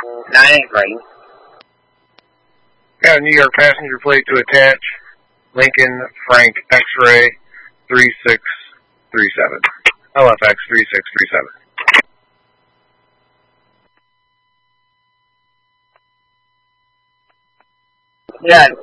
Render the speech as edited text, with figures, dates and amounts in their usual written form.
9 green. Got a New York passenger plate to attach. Lincoln Frank X-Ray 3637. LFX 3637. Yeah,